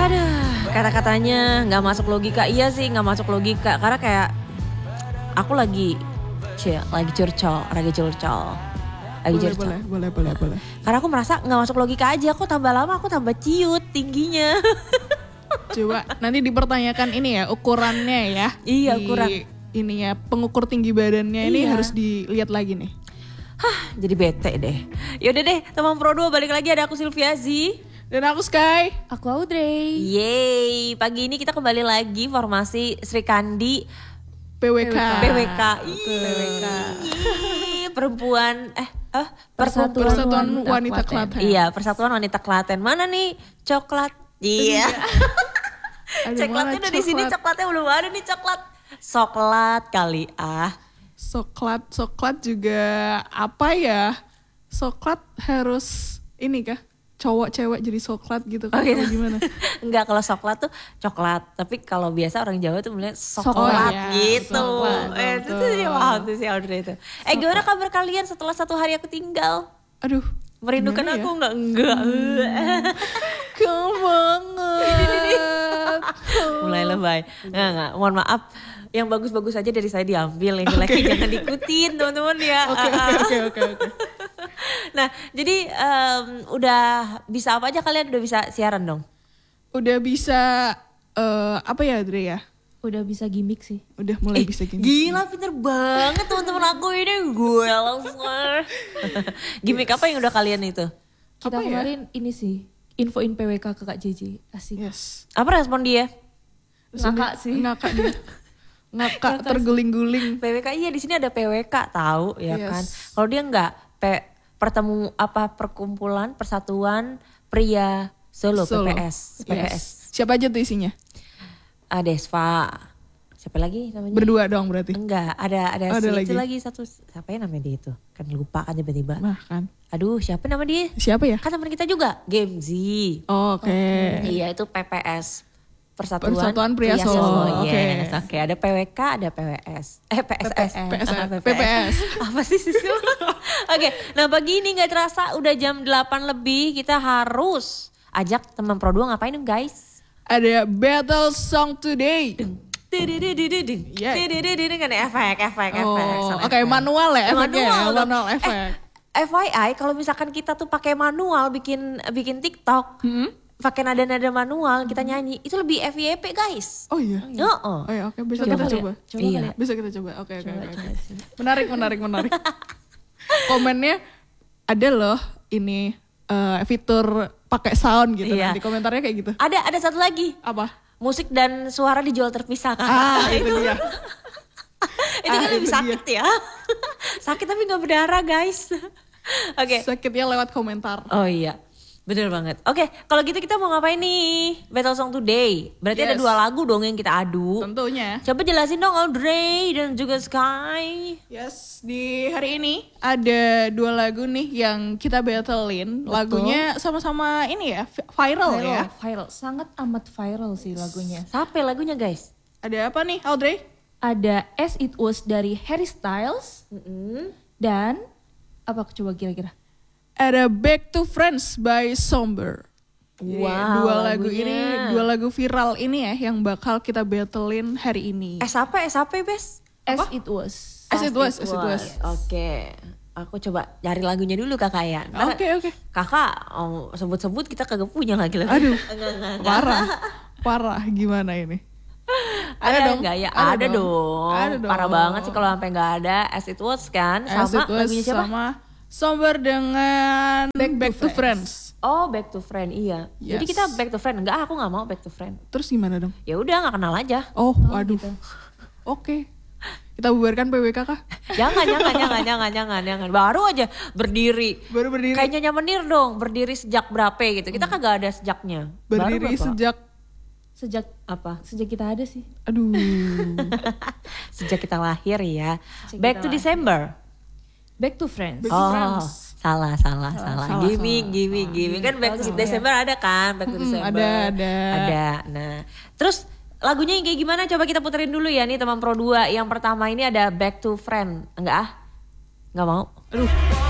Aduh, kata-katanya nggak masuk logika. Iya sih nggak masuk logika karena kayak aku lagi curcol. Boleh. Karena aku merasa nggak masuk logika aja. Kok tambah lama aku tambah ciut tingginya. Coba nanti dipertanyakan ini ya ukurannya ya. Iya ukuran. Ini ya pengukur tinggi badannya ini harus dilihat lagi nih. Jadi bete deh. Yaudah deh teman Pro 2 balik lagi ada aku Sylviazi. Dan aku Sky. Aku Audrey. Yeay, pagi ini kita kembali lagi formasi Sri Kandi PWK. PWK. Perempuan Persatuan Wanita Klaten. Iya, Persatuan Wanita Klaten. Mana nih coklat? Iya. Coklatnya udah di sini, coklatnya belum ada nih coklat. Soklat kali Soklat juga apa ya? Soklat harus ini kah? Cowok cewek jadi soklat gitu kan? gitu. Gimana? Enggak, kalau soklat tuh coklat. Tapi kalau biasa orang Jawa tuh melihat soklat gitu. Soklat, Itu dia paham tuh si Audrey itu. Gimana kabar kalian setelah 1 hari aku tinggal? Aduh. Merindukan aku enggak. Kau banget. Mulai lebay. Enggak, mohon maaf. Yang bagus-bagus aja dari saya diambil, yang jelek jangan diikutin teman-teman ya. Oke. Nah, jadi udah bisa apa aja kalian udah bisa siaran dong? Udah bisa apa ya Dre ya? Udah bisa gimmick sih. Udah mulai bisa gini. Gila pinter banget teman-teman aku ini. Gue langsung. Gimik apa yang udah kalian itu? Kita kemarin ini sih, infoin PWK ke Kak JJ. Asik. Yes. Apa respon dia? Ngakak sih. Ngakak dia. Ngakak terguling-guling. PWK iya di sini ada PWK tahu ya Yes. kan. Kalau dia enggak perkumpulan persatuan pria Solo. PPS. Yes. Siapa aja tuh isinya? Desva. Siapa lagi namanya? Berdua dong berarti. Enggak, ada itu lagi satu. Siapa ya namanya dia itu? Kan lupa kan tiba-tiba. Nah kan. Aduh, siapa nama dia? Siapa ya? Kan teman kita juga, Gemzi. Oke. Iya, itu PPS. Persatuan Pria Solo. Yes. Oke, ada PWK, ada PWS. PSS. PPS. Apa sih Sisil? Oke, nah pagi ini gak terasa udah jam 8 lebih. Kita harus ajak teman Pro 2 ngapain dong guys? Ada Battle Song Today. Kan efek. Oke, manual ya efeknya ya, manual efek. FYI kalau misalkan kita tuh pakai manual bikin TikTok, pakai nada-nada manual kita nyanyi, itu lebih FYP guys. Oh iya. Oh iya, oke bisa kita coba. Iya. Bisa kita coba. Oke. Menarik. Komennya ada loh ini fitur pakai sound gitu. Iya. Nanti komentarnya kayak gitu. Ada satu lagi. Apa? Musik dan suara dijual terpisah kan. Itu dia. Itu kan lebih sakit ya. Sakit tapi gak berdarah guys. Oke. Sakitnya lewat komentar. Oh iya. Bener banget. Oke, kalau gitu kita mau ngapain nih? Battle Song Today. Berarti ada 2 lagu dong yang kita adu. Tentunya. Coba jelasin dong Audrey dan juga Sky. Yes, di hari ini ada 2 lagu nih yang kita battlein. Lagunya sama-sama ini ya, viral ya. Viral, sangat amat viral sih lagunya. Sampai lagunya guys. Ada apa nih Audrey? Ada As It Was dari Harry Styles. Dan apa coba kira-kira? Ada Back to Friends by Somber. Wow, 2 lagu lagunya. ini, 2 lagu viral ini ya yang bakal kita battlein hari ini. SAP Bes? As It Was. As It Was. Oke. Aku coba cari lagunya dulu kakak ya. Oke. Kakak sebut-sebut kita kagak punya lagi lagu. Aduh, Enggak. parah gimana ini? Ada dong? Enggak ya? Ada dong. dong. Ada dong. Parah banget sih kalau sampai enggak ada As It Was kan. As It Sama Was lagunya siapa? sama Somber dengan Back to Friends. Oh, Back to Friend, iya. Yes. Jadi kita Back to Friend. Enggak, aku gak mau Back to Friend. Terus gimana dong? Ya udah, gak kenal aja. Oh, waduh. Gitu. Oke. Kita bubarkan PWK kah? Jangan. Baru aja berdiri. Baru berdiri. Kayak Nyonya Menir dong, berdiri sejak berapa gitu. Kita kagak ada sejaknya. Baru Berdiri berapa? Sejak apa? Sejak kita ada sih. Aduh. Sejak kita lahir ya. Sejak Back kita to lahir. December. Back to Friends. Back to Friends. Salah. Gimik kan Back to December ada kan? Back to December. Ada. Nah, terus lagunya yang kayak gimana? Coba kita puterin dulu ya nih teman Pro 2. Yang pertama ini ada Back to Friend. Enggak mau. Aduh.